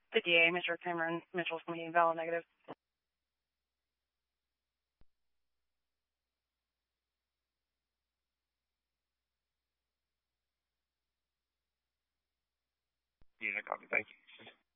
The DA, Mr. Cameron Mitchell's going to be invalid negative. Yeah, copy. Thank you.